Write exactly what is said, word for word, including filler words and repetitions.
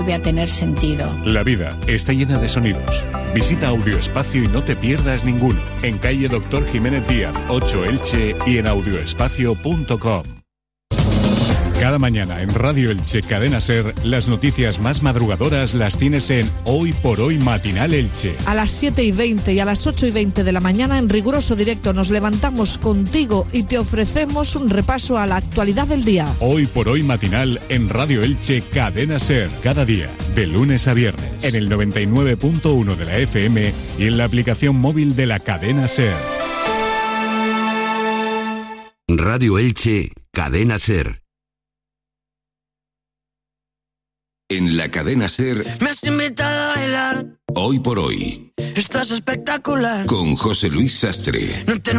vuelve a tener sentido. La vida está llena de sonidos. Visita Audioespacio y no te pierdas ninguno. En calle Doctor Jiménez Díaz, ocho Elche y en audioespacio punto com. Cada mañana en Radio Elche Cadena Ser, las noticias más madrugadoras las tienes en Hoy por Hoy Matinal Elche. A las siete y veinte y a las ocho y veinte de la mañana, en riguroso directo, nos levantamos contigo y te ofrecemos un repaso a la actualidad del día. Hoy por Hoy Matinal en Radio Elche Cadena Ser. Cada día, de lunes a viernes, en el noventa y nueve punto uno de la F M y en la aplicación móvil de la Cadena Ser. Radio Elche Cadena Ser. En la Cadena Ser. Me has invitado a bailar. Hoy por Hoy. Estás espectacular. Con José Luis Sastre. No te